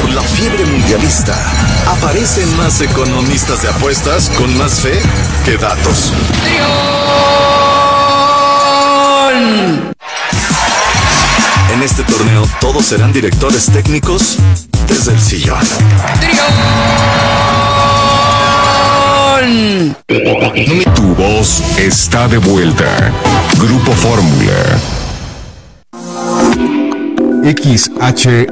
por la fiebre mundialista, aparecen más economistas de apuestas con más fe que datos. En este torneo todos serán directores técnicos desde el sillón. Tu voz está de vuelta. Grupo Fórmula. XHACE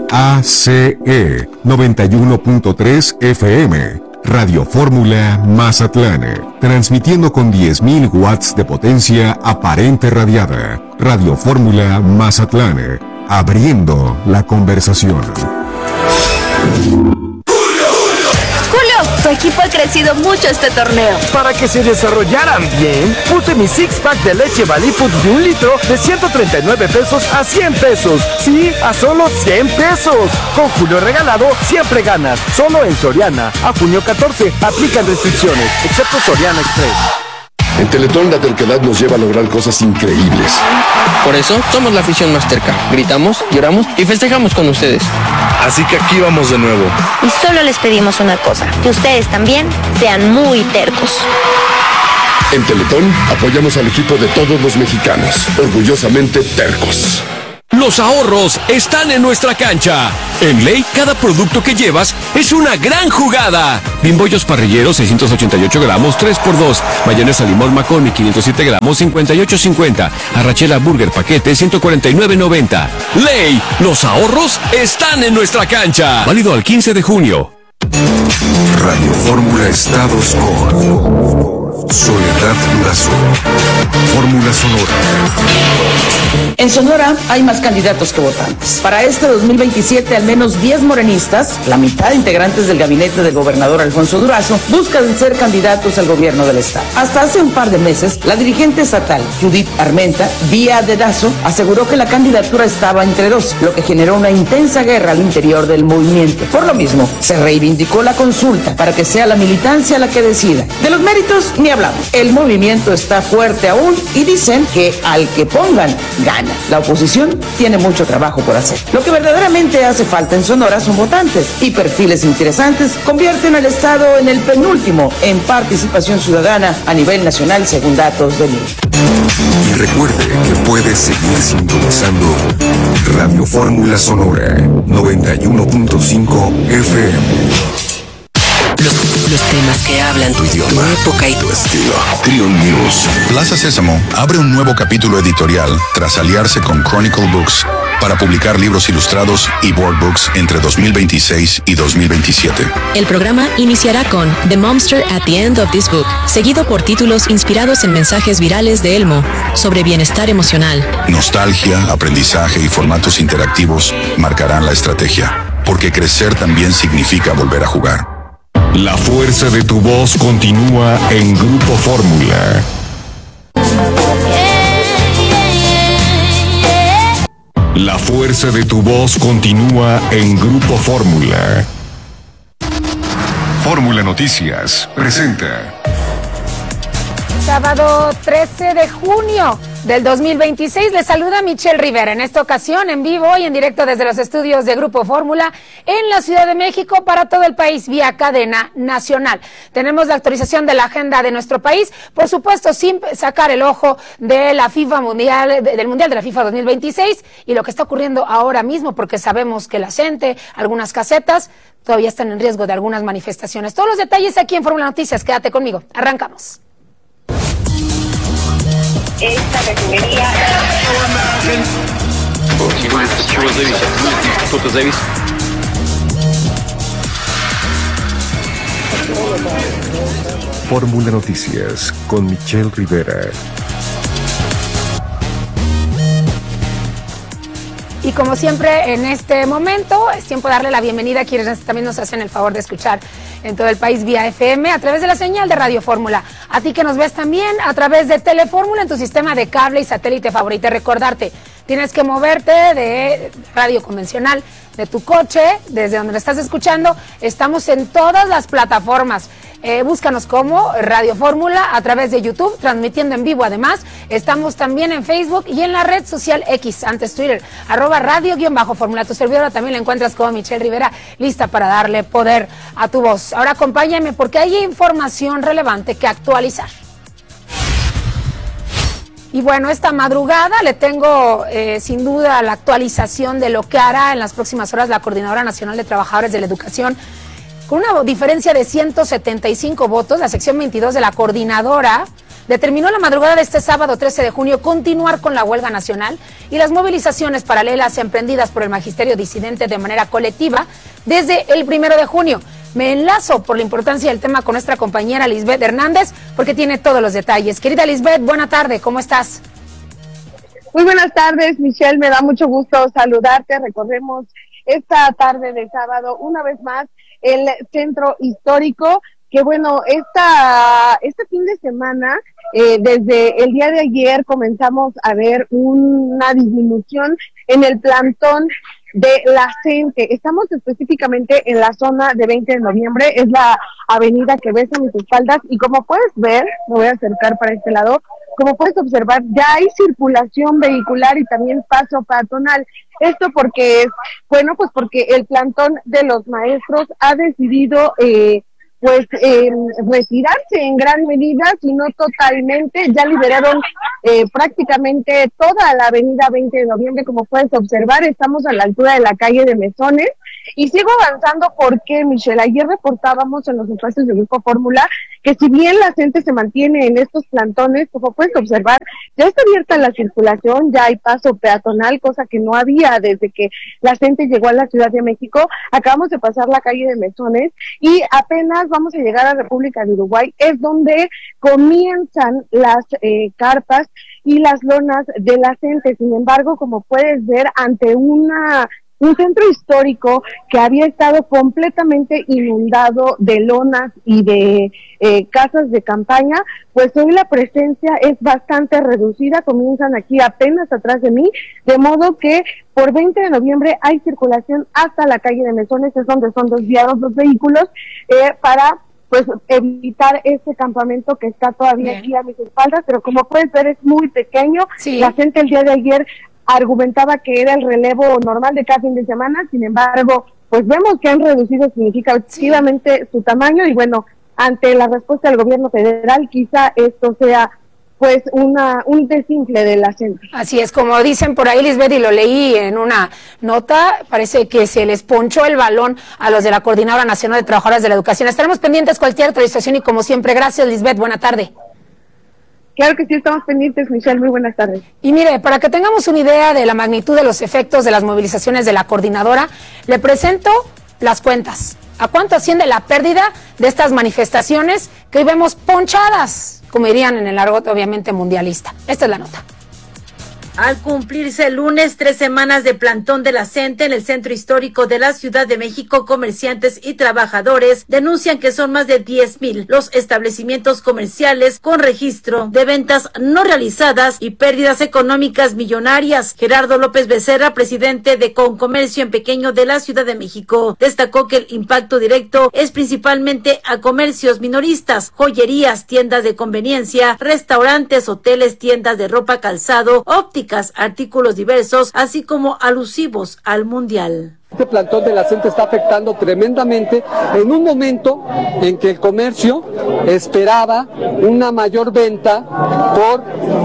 91.3 FM. Radio Fórmula Mazatlán. Transmitiendo con 10.000 watts de potencia aparente radiada. Radio Fórmula Mazatlán. Abriendo la conversación. Tu equipo ha crecido mucho este torneo. Para que se desarrollaran bien, puse mi six-pack de leche Valifood de 1 litro de 139 pesos a 100 pesos. Sí, a solo 100 pesos. Con Julio regalado, siempre ganas. Solo en Soriana. A junio 14, aplican restricciones, excepto Soriana Express. En Teletón la terquedad nos lleva a lograr cosas increíbles. Por eso somos la afición más terca. Gritamos, lloramos y festejamos con ustedes. Así que aquí vamos de nuevo. Y solo les pedimos una cosa, que ustedes también sean muy tercos. En Teletón apoyamos al equipo de todos los mexicanos, orgullosamente tercos. Los ahorros están en nuestra cancha. En Ley, cada producto que llevas es una gran jugada. Bimbollos parrilleros, 688 gramos, 3x2. Mayonesa limón McCormick, 507 gramos, 58.50. Arrachera Burger paquete, 149.90. Ley, los ahorros están en nuestra cancha. Válido al 15 de junio. Radio Fórmula Estados con Soledad Durazo. Fórmula Sonora. En Sonora hay más candidatos que votantes. Para este 2027, al menos 10 morenistas, la mitad integrantes del gabinete del gobernador Alfonso Durazo, buscan ser candidatos al gobierno del estado. Hasta hace un par de meses, la dirigente estatal, Judith Armenta, vía dedazo, aseguró que la candidatura estaba entre dos, lo que generó una intensa guerra al interior del movimiento. Por lo mismo, se reivindicó la consulta para que sea la militancia la que decida. De los méritos, ni hablamos. El movimiento está fuerte aún y dicen que al que pongan, gana. La oposición tiene mucho trabajo por hacer. Lo que verdaderamente hace falta en Sonora son votantes y perfiles interesantes convierten al estado en el penúltimo en participación ciudadana a nivel nacional según datos del INE. Y recuerde que puede seguir sintonizando Radio Fórmula Sonora 91.5 FM. Los temas que hablan tu idioma, tu época y tu estilo. Trion News. Plaza Sésamo abre un nuevo capítulo editorial tras aliarse con Chronicle Books para publicar libros ilustrados y board books entre 2026 y 2027. El programa iniciará con The Monster at the End of This Book, seguido por títulos inspirados en mensajes virales de Elmo sobre bienestar emocional. Nostalgia, aprendizaje y formatos interactivos marcarán la estrategia, porque crecer también significa volver a jugar. La fuerza de tu voz continúa en Grupo Fórmula. La fuerza de tu voz continúa en Grupo Fórmula. Fórmula Noticias presenta. Sábado 13 de junio del 2026, les saluda Michelle Rivera, en esta ocasión en vivo y en directo desde los estudios de Grupo Fórmula en la Ciudad de México para todo el país vía cadena nacional. Tenemos la actualización de la agenda de nuestro país, por supuesto sin sacar el ojo de la FIFA Mundial, del Mundial de la FIFA 2026 y lo que está ocurriendo ahora mismo, porque sabemos que la gente, algunas casetas, todavía están en riesgo de algunas manifestaciones. Todos los detalles aquí en Fórmula Noticias, quédate conmigo, arrancamos. Esta refinería. Fórmula Noticias con Michelle Rivera. Y como siempre en este momento es tiempo de darle la bienvenida a quienes también nos hacen el favor de escuchar en todo el país vía FM a través de la señal de Radio Fórmula. A ti que nos ves también a través de Telefórmula en tu sistema de cable y satélite favorito. Recordarte, Tienes que moverte de radio convencional, de tu coche, desde donde lo estás escuchando. Estamos en todas las plataformas. Búscanos como Radio Fórmula a través de YouTube, transmitiendo en vivo. Además, estamos también en Facebook y en la red social X, antes Twitter, @radio_fórmula. Tu servidora también la encuentras como Michelle Rivera, lista para darle poder a tu voz. Ahora acompáñame porque hay información relevante que actualizar. Y bueno, esta madrugada le tengo sin duda la actualización de lo que hará en las próximas horas la Coordinadora Nacional de Trabajadores de la Educación. Con una diferencia de 175 votos, la sección 22 de la Coordinadora determinó la madrugada de este sábado 13 de junio continuar con la huelga nacional y las movilizaciones paralelas emprendidas por el magisterio disidente de manera colectiva desde el 1 de junio. Me enlazo por la importancia del tema con nuestra compañera Lisbeth Hernández porque tiene todos los detalles. Querida Lisbeth, buena tarde, ¿cómo estás? Muy buenas tardes, Michelle, me da mucho gusto saludarte. Recorremos esta tarde de sábado una vez más el centro histórico, que bueno, este fin de semana, desde el día de ayer comenzamos a ver una disminución en el plantón de la gente. Estamos específicamente en la zona de 20 de noviembre, es la avenida que ves a mis espaldas, y como puedes ver, me voy a acercar para este lado, como puedes observar, ya hay circulación vehicular y también paso peatonal. Esto porque porque el plantón de los maestros ha decidido retirarse en gran medida, si no totalmente. Ya liberaron prácticamente toda la avenida 20 de noviembre, como puedes observar. Estamos a la altura de la calle de Mesones, y sigo avanzando porque, Michelle, ayer reportábamos en los espacios del Grupo Fórmula que si bien la gente se mantiene en estos plantones, como puedes observar, ya está abierta la circulación, ya hay paso peatonal, cosa que no había desde que la gente llegó a la Ciudad de México. Acabamos de pasar la calle de Mesones y apenas vamos a llegar a República de Uruguay, es donde comienzan las carpas y las lonas de la gente. Sin embargo, como puedes ver, ante un centro histórico que había estado completamente inundado de lonas y de casas de campaña, pues hoy la presencia es bastante reducida. Comienzan aquí apenas atrás de mí, de modo que por 20 de noviembre hay circulación hasta la calle de Mesones, es donde son desviados los vehículos para evitar este campamento que está todavía aquí a mis espaldas, pero como puedes ver es muy pequeño. Sí. La gente el día de ayer argumentaba que era el relevo normal de cada fin de semana, sin embargo, pues vemos que han reducido significativamente su tamaño, y bueno, ante la respuesta del gobierno federal, quizá esto sea pues un desinfle de la gente. Así es, como dicen por ahí, Lisbeth, y lo leí en una nota, parece que se les ponchó el balón a los de la Coordinadora Nacional de Trabajadores de la Educación. Estaremos pendientes cualquier actualización y como siempre, gracias, Lisbeth, buena tarde. Claro que sí, estamos pendientes, Michelle, muy buenas tardes. Y mire, para que tengamos una idea de la magnitud de los efectos de las movilizaciones de la Coordinadora, le presento las cuentas. ¿A cuánto asciende la pérdida de estas manifestaciones que hoy vemos ponchadas, como dirían en el argot obviamente mundialista? Esta es la nota. Al cumplirse el lunes 3 semanas de plantón de la CENTE en el centro histórico de la Ciudad de México, comerciantes y trabajadores denuncian que son más de 10,000 los establecimientos comerciales con registro de ventas no realizadas y pérdidas económicas millonarias. Gerardo López Becerra, presidente de Concomercio en Pequeño de la Ciudad de México, destacó que el impacto directo es principalmente a comercios minoristas, joyerías, tiendas de conveniencia, restaurantes, hoteles, tiendas de ropa, calzado, óptica, artículos diversos, así como alusivos al mundial. Este plantón de la CENTE está afectando tremendamente en un momento en que el comercio esperaba una mayor venta por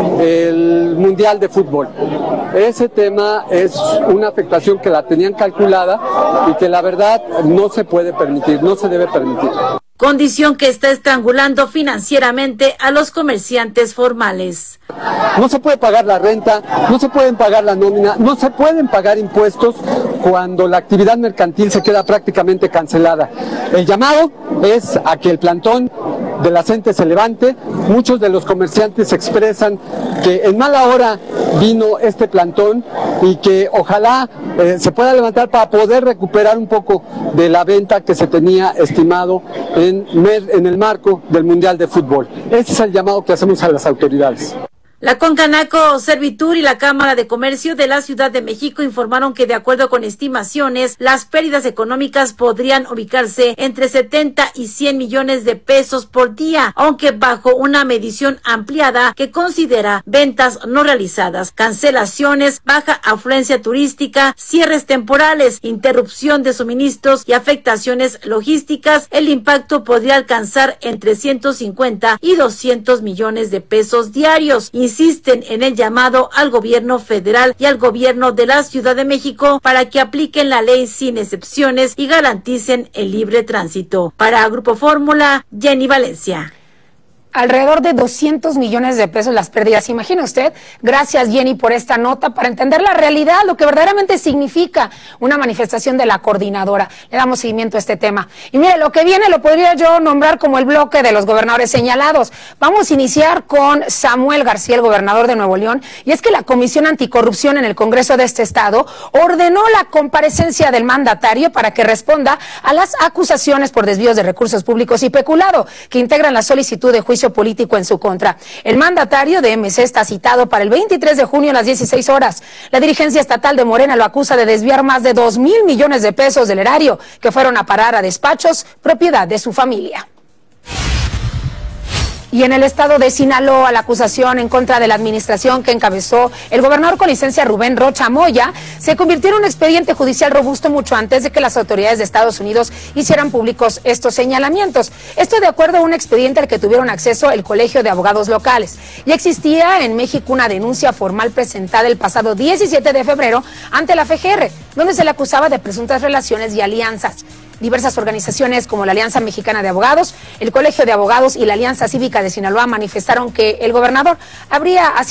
el Mundial de Fútbol. Ese tema es una afectación que la tenían calculada y que la verdad no se puede permitir, no se debe permitir. Condición que está estrangulando financieramente a los comerciantes formales. No se puede pagar la renta, no se pueden pagar la nómina, no se pueden pagar impuestos cuando la actividad mercantil se queda prácticamente cancelada. El llamado es a que el plantón de la CENTE se levante. Muchos de los comerciantes expresan que en mala hora vino este plantón y que ojalá se pueda levantar para poder recuperar un poco de la venta que se tenía estimado en el marco del Mundial de Fútbol. Ese es el llamado que hacemos a las autoridades. La Concanaco Servitur y la Cámara de Comercio de la Ciudad de México informaron que de acuerdo con estimaciones, las pérdidas económicas podrían ubicarse entre 70 y 100 millones de pesos por día, aunque bajo una medición ampliada que considera ventas no realizadas, cancelaciones, baja afluencia turística, cierres temporales, interrupción de suministros y afectaciones logísticas. El impacto podría alcanzar entre 150 y 200 millones de pesos diarios. Insisten en el llamado al gobierno federal y al gobierno de la Ciudad de México para que apliquen la ley sin excepciones y garanticen el libre tránsito. Para Grupo Fórmula, Jenny Valencia. Alrededor de 200 millones de pesos las pérdidas. Imagina usted. Gracias, Jenny, por esta nota para entender la realidad, lo que verdaderamente significa una manifestación de la coordinadora. Le damos seguimiento a este tema. Y mire, lo que viene lo podría yo nombrar como el bloque de los gobernadores señalados. Vamos a iniciar con Samuel García, el gobernador de Nuevo León. Y es que la Comisión Anticorrupción en el Congreso de este estado ordenó la comparecencia del mandatario para que responda a las acusaciones por desvíos de recursos públicos y peculado que integran la solicitud de juicio político en su contra. El mandatario de MC está citado para el 23 de junio a las 16 horas. La dirigencia estatal de Morena lo acusa de desviar más de 2,000 millones de pesos del erario que fueron a parar a despachos propiedad de su familia. Y en el estado de Sinaloa, la acusación en contra de la administración que encabezó el gobernador con licencia Rubén Rocha Moya se convirtió en un expediente judicial robusto mucho antes de que las autoridades de Estados Unidos hicieran públicos estos señalamientos. Esto de acuerdo a un expediente al que tuvieron acceso el Colegio de Abogados Locales. Ya existía en México una denuncia formal presentada el pasado 17 de febrero ante la FGR, donde se le acusaba de presuntas relaciones y alianzas. Diversas organizaciones como la Alianza Mexicana de Abogados, el Colegio de Abogados y la Alianza Cívica de Sinaloa manifestaron que el gobernador habría